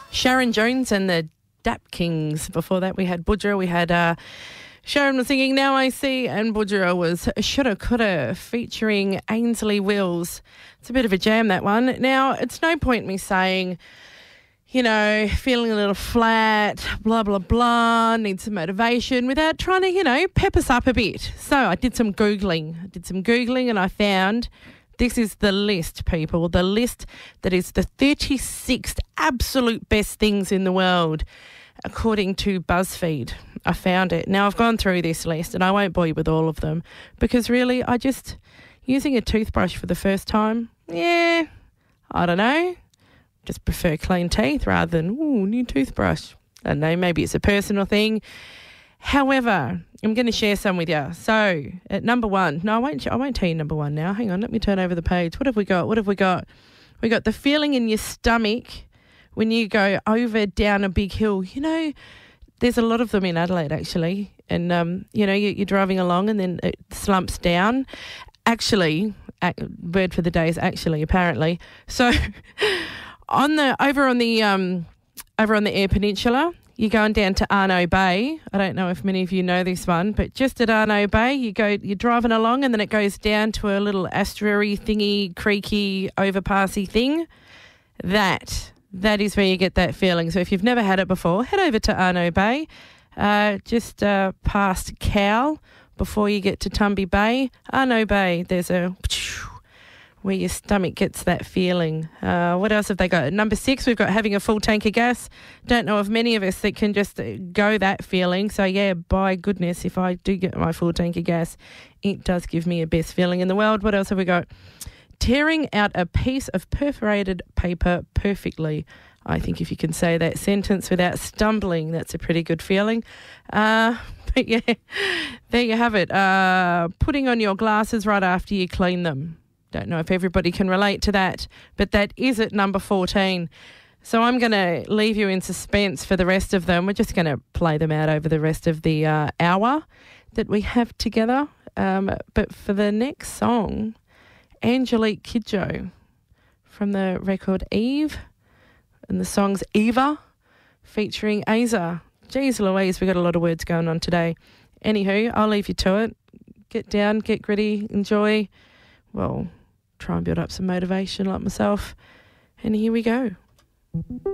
Sharon Jones and the Dap Kings. Before that, we had Budra. We had Sharon was singing Now I See, and Budra was Shoulda Coulda featuring Ainsley Wills. It's a bit of a jam, that one. Now, it's no point me saying, you know, feeling a little flat, blah, blah, blah, need some motivation without trying to, you know, pep us up a bit. So I did some Googling and I found this is the list, people, the list that is the 36th absolute best things in the world, according to BuzzFeed. I found it. Now, I've gone through this list and I won't bore you with all of them because really using a toothbrush for the first time, I don't know. Just prefer clean teeth rather than, new toothbrush. I don't know, maybe it's a personal thing. However, I'm going to share some with you. So, at number one, I won't tell you number one now. Hang on, let me turn over the page. What have we got? We got the feeling in your stomach when you go down a big hill. You know, there's a lot of them in Adelaide, actually. And, you're driving along and then it slumps down. Actually, word for the day is actually, apparently. So, over on the Eyre Peninsula, you're going down to Arno Bay. I don't know if many of you know this one, but just at Arno Bay, you're driving along and then it goes down to a little estuary thingy, creaky, overpassy thing. That is where you get that feeling. So if you've never had it before, head over to Arno Bay, just past Cowell before you get to Tumby Bay. Arno Bay, there's where your stomach gets that feeling. What else have they got? At number 6, we've got having a full tank of gas. Don't know of many of us that can just go that feeling. So, yeah, by goodness, if I do get my full tank of gas, it does give me a best feeling in the world. What else have we got? Tearing out a piece of perforated paper perfectly. I think if you can say that sentence without stumbling, that's a pretty good feeling. But, yeah, there you have it. Putting on your glasses right after you clean them. Don't know if everybody can relate to that, but that is at number 14. So I'm going to leave you in suspense for the rest of them. We're just going to play them out over the rest of the hour that we have together. But for the next song, Angelique Kidjo from the record Eve, and the song's Eva featuring Aza. Jeez Louise, we got a lot of words going on today. Anywho, I'll leave you to it. Get down, get gritty, enjoy. Well, try and build up some motivation like myself. And here we go.